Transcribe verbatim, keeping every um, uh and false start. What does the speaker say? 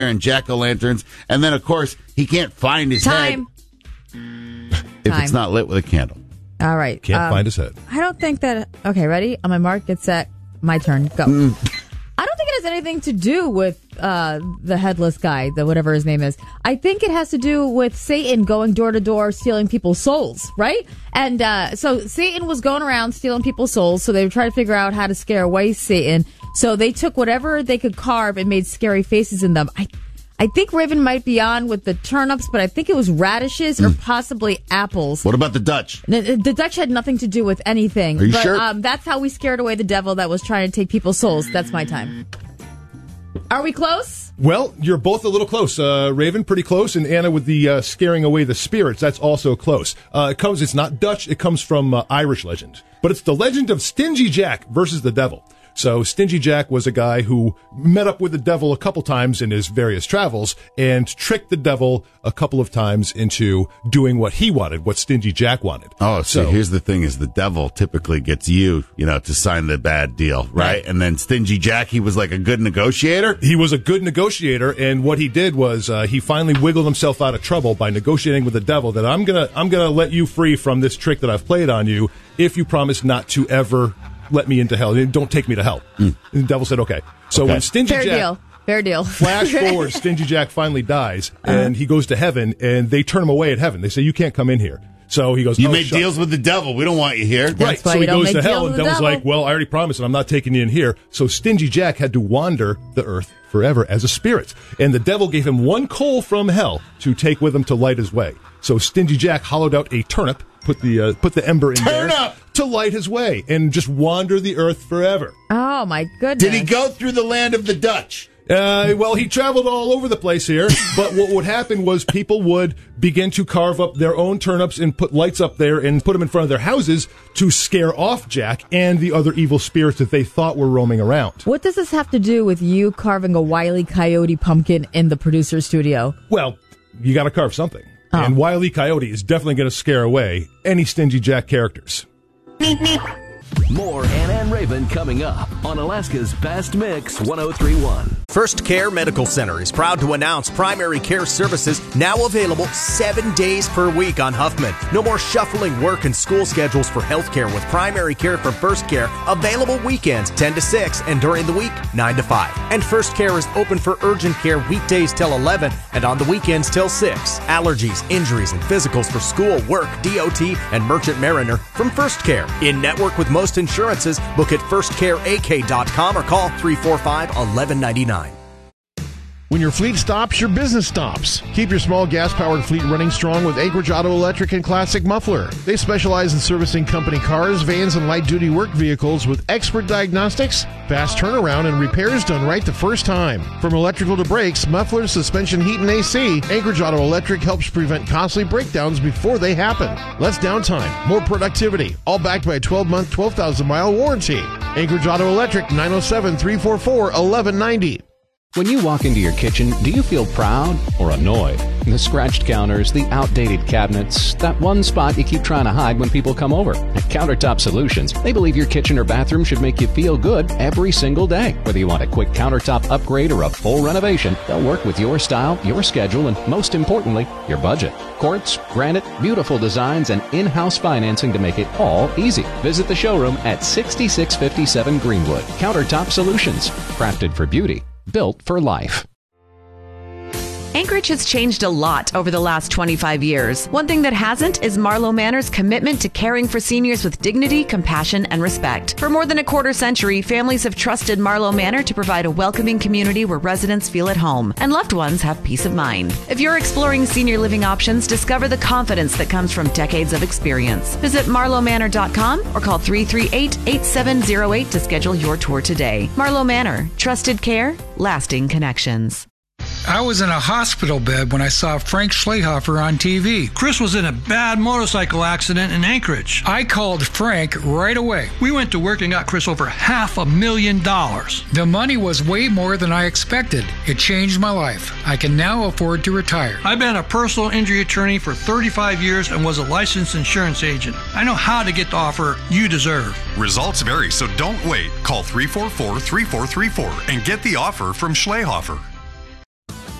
and jack-o'-lanterns. And then, of course, he can't find his Time. head if Time. it's not lit with a candle. All right. Can't um, find his head. I don't think that... Okay, ready? On my mark, get set. My turn. Go. Mm. I don't think it has anything to do with uh, the headless guy, the whatever his name is. I think it has to do with Satan going door to door, stealing people's souls, right? And uh, so Satan was going around stealing people's souls, so they were trying to figure out how to scare away Satan. So they took whatever they could carve and made scary faces in them. I I think Raven might be on with the turnips, but I think it was radishes or possibly apples. What about the Dutch? The, the Dutch had nothing to do with anything. Are you but, sure? Um, that's how we scared away the devil that was trying to take people's souls. That's my time. Are we close? Well, you're both a little close. Uh, Raven, pretty close, and Anna with the uh, scaring away the spirits. That's also close. Uh, it comes. It's not Dutch. It comes from uh, Irish legend, but it's the legend of Stingy Jack versus the devil. So Stingy Jack was a guy who met up with the devil a couple times in his various travels and tricked the devil a couple of times into doing what he wanted, what Stingy Jack wanted. Oh, so, So- here's the thing is the devil typically gets you, you know, to sign the bad deal, right? Right. And then Stingy Jack, he was like a good negotiator. He was a good negotiator, and what he did was uh, he finally wiggled himself out of trouble by negotiating with the devil that I'm gonna I'm gonna let you free from this trick that I've played on you if you promise not to ever let me into hell. Don't take me to hell. Mm. And the devil said, okay. So Okay. when Stingy Fair Jack... deal. Fair deal. Flash forward, Stingy Jack finally dies, and he goes to heaven, and they turn him away at heaven. They say, you can't come in here. So he goes, You oh, made shucks. deals with the devil. We don't want you here. Right, That's why so you he don't goes make to hell, deals and with the devil's devil. like, well, I already promised, and I'm not taking you in here. So Stingy Jack had to wander the earth forever as a spirit. And the devil gave him one coal from hell to take with him to light his way. So Stingy Jack hollowed out a turnip, put the uh, put the ember in Turnip! there to light his way, and just wander the earth forever. Oh, my goodness. Did he go through the land of the Dutch? Uh, well, he traveled all over the place here, but what would happen was people would begin to carve up their own turnips and put lights up there and put them in front of their houses to scare off Jack and the other evil spirits that they thought were roaming around. What does this have to do with you carving a Wile E. Coyote pumpkin in the producer's studio? Well, you got to carve something. Oh. And Wile E. Coyote is definitely going to scare away any Stingy Jack characters. More Anna and Raven coming up on Alaska's Best Mix one oh three point one. First Care Medical Center is proud to announce primary care services now available seven days per week on Huffman. No more shuffling work and school schedules for healthcare with primary care from First Care available weekends ten to six and during the week nine to five. And First Care is open for urgent care weekdays till eleven and on the weekends till six. Allergies, injuries, and physicals for school, work, D O T, and Merchant Mariner from First Care. In network with most insurances, book at first care a k dot com or call three four five, eleven ninety-nine. When your fleet stops, your business stops. Keep your small gas-powered fleet running strong with Anchorage Auto Electric and Classic Muffler. They specialize in servicing company cars, vans, and light-duty work vehicles with expert diagnostics, fast turnaround, and repairs done right the first time. From electrical to brakes, mufflers, suspension, heat, and A C, Anchorage Auto Electric helps prevent costly breakdowns before they happen. Less downtime, more productivity, all backed by a twelve-month, twelve thousand mile warranty. Anchorage Auto Electric, nine oh seven, three four four, eleven ninety. When you walk into your kitchen, do you feel proud or annoyed? The scratched counters, the outdated cabinets, that one spot you keep trying to hide when people come over. At Countertop Solutions, they believe your kitchen or bathroom should make you feel good every single day. Whether you want a quick countertop upgrade or a full renovation, they'll work with your style, your schedule, and most importantly, your budget. Quartz, granite, beautiful designs, and in-house financing to make it all easy. Visit the showroom at sixty-six fifty-seven Greenwood. Countertop Solutions, crafted for beauty. Built for life. Anchorage has changed a lot over the last twenty-five years. One thing that hasn't is Marlowe Manor's commitment to caring for seniors with dignity, compassion, and respect. For more than a quarter century, families have trusted Marlowe Manor to provide a welcoming community where residents feel at home and loved ones have peace of mind. If you're exploring senior living options, discover the confidence that comes from decades of experience. Visit marlowe manor dot com or call three three eight, eight seven zero eight to schedule your tour today. Marlowe Manor. Trusted care, lasting connections. I was in a hospital bed when I saw Frank Schlehofer on T V. Chris was in a bad motorcycle accident in Anchorage. I called Frank right away. We went to work and got Chris over half a million dollars. The money was way more than I expected. It changed my life. I can now afford to retire. I've been a personal injury attorney for thirty-five years and was a licensed insurance agent. I know how to get the offer you deserve. Results vary, so don't wait. Call three four four, three four three four and get the offer from Schlehofer.